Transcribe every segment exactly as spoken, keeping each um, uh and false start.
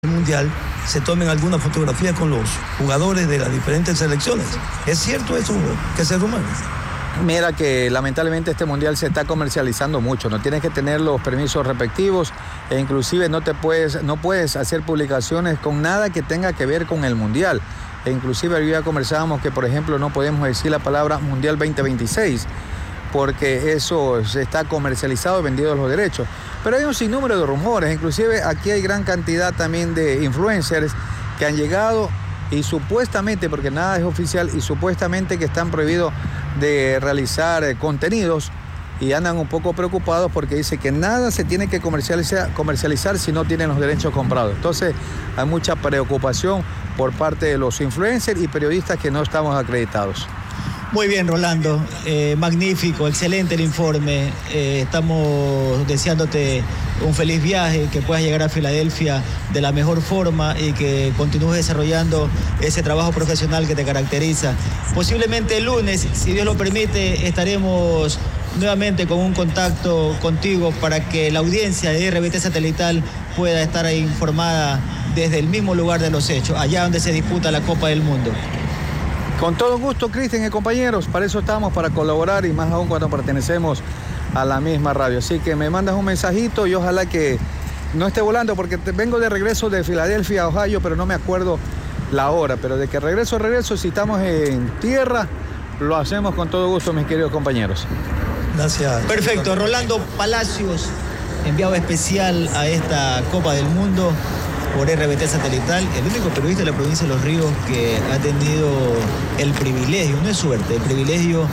mundial se tomen algunas fotografías con los jugadores de las diferentes selecciones. ¿Es cierto eso que se rumora? Mira que lamentablemente este mundial se está comercializando mucho, no tienes que tener los permisos respectivos e inclusive no te puedes, no puedes hacer publicaciones con nada que tenga que ver con el mundial. E inclusive hoy día conversábamos que, por ejemplo, no podemos decir la palabra Mundial veinte veintiséis porque eso se está comercializado y vendido los derechos. Pero hay un sinnúmero de rumores, inclusive aquí hay gran cantidad también de influencers que han llegado y supuestamente, porque nada es oficial, y supuestamente que están prohibidos de realizar eh, contenidos y andan un poco preocupados porque dice que nada se tiene que comercializar, comercializar si no tienen los derechos comprados. Entonces hay mucha preocupación por parte de los influencers y periodistas que no estamos acreditados. Muy bien, Rolando, eh, magnífico, excelente el informe. Eh, estamos deseándote un feliz viaje, que puedas llegar a Filadelfia de la mejor forma y que continúes desarrollando ese trabajo profesional que te caracteriza. Posiblemente el lunes, si Dios lo permite, estaremos nuevamente con un contacto contigo para que la audiencia de R B T Satelital pueda estar ahí informada desde el mismo lugar de los hechos, allá donde se disputa la Copa del Mundo. Con todo gusto, Cristian y compañeros, para eso estamos, para colaborar y más aún cuando pertenecemos a la misma radio. Así que me mandas un mensajito y ojalá que no esté volando, porque te, vengo de regreso de Filadelfia, Ohio, pero no me acuerdo la hora. Pero de que regreso, regreso, si estamos en tierra, lo hacemos con todo gusto, mis queridos compañeros. Gracias. Perfecto, Rolando Palacios, enviado especial a esta Copa del Mundo por R B T Satelital, el único periodista de la provincia de Los Ríos que ha tenido el privilegio, no es suerte, el privilegio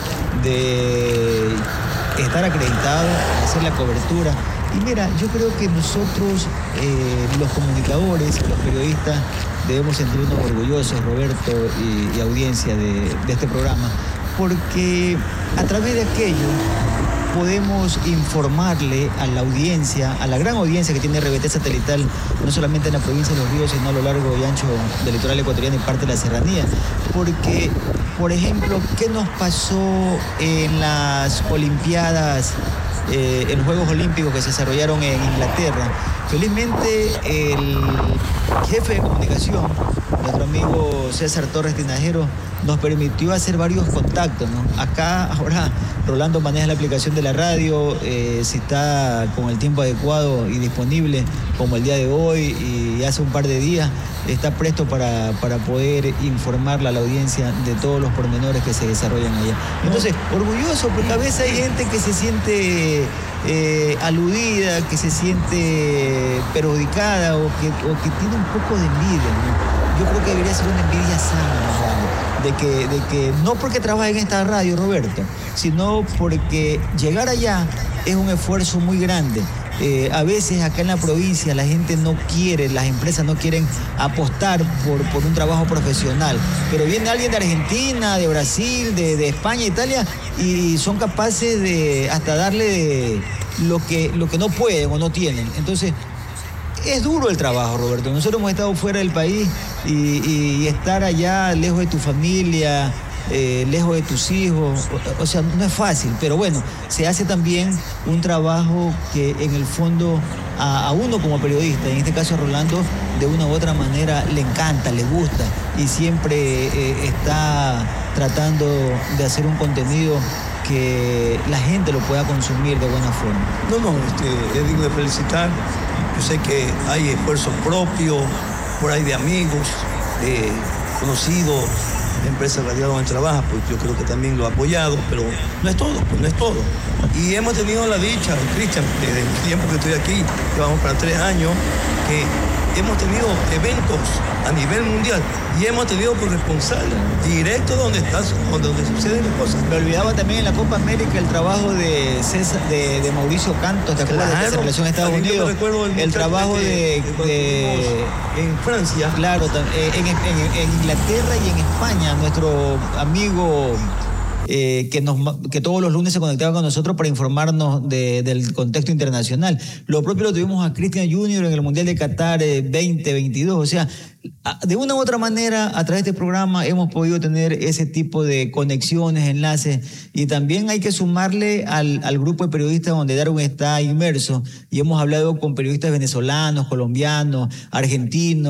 de estar acreditado, hacer la cobertura. Y mira, yo creo que nosotros, eh, los comunicadores, los periodistas, debemos sentirnos orgullosos, Roberto y, y audiencia de, de este programa, porque a través de aquello podemos informarle a la audiencia, a la gran audiencia que tiene R B T Satelital, no solamente en la provincia de Los Ríos, sino a lo largo y ancho del litoral ecuatoriano y parte de la serranía. Porque, por ejemplo, ¿qué nos pasó en las Olimpiadas, eh, en los Juegos Olímpicos que se desarrollaron en Inglaterra? Felizmente, el jefe de comunicación, nuestro amigo César Torres Tinajero, nos permitió hacer varios contactos, ¿no? Acá ahora Rolando maneja la aplicación de la radio, eh, si está con el tiempo adecuado y disponible, como el día de hoy y hace un par de días, está presto para, para poder informarle a la audiencia de todos los pormenores que se desarrollan allá. Entonces, orgulloso, porque a veces hay gente que se siente eh, aludida, que se siente perjudicada o que, o que tiene un poco de envidia, ¿no? Yo creo que debería ser una envidia sana, ¿no? de que, de que no porque trabaje en esta radio, Roberto, sino porque llegar allá es un esfuerzo muy grande. Eh, a veces acá en la provincia la gente no quiere, las empresas no quieren apostar por, por un trabajo profesional, pero viene alguien de Argentina, de Brasil, de, de España, Italia, y son capaces de hasta darle lo que, lo que no pueden o no tienen. Entonces, es duro el trabajo, Roberto. Nosotros hemos estado fuera del país y, y, y estar allá lejos de tu familia, eh, lejos de tus hijos, o, o sea, no es fácil, pero bueno, se hace también un trabajo que en el fondo a, a uno como periodista, en este caso a Rolando, de una u otra manera le encanta, le gusta y siempre eh, está tratando de hacer un contenido que la gente lo pueda consumir de buena forma. No, no, este, es digno de felicitar. Yo sé que hay esfuerzo propio, por ahí de amigos, de conocidos, de empresas radiales donde trabaja, pues yo creo que también lo ha apoyado, pero no es todo, pues no es todo. Y hemos tenido la dicha, Cristian, desde el tiempo que estoy aquí, que vamos para tres años, que hemos tenido eventos a nivel mundial y hemos tenido corresponsal directo donde estás, donde, donde suceden las cosas. Me olvidaba también en la Copa América el trabajo de César, de, de Mauricio Cantos, ¿te acuerdas? Claro, de esa relación a Estados Unidos? El, el trabajo de, de, de en Francia. Claro, en, en, en, en Inglaterra y en España, nuestro amigo eh, que, nos, que todos los lunes se conectaba con nosotros para informarnos de, del contexto internacional. Lo propio lo tuvimos a Cristian Junior en el Mundial de Qatar eh, veinte veintidós. O sea, de una u otra manera, a través de este programa hemos podido tener ese tipo de conexiones, enlaces, y también hay que sumarle al, al grupo de periodistas donde Darwin está inmerso, y hemos hablado con periodistas venezolanos, colombianos, argentinos,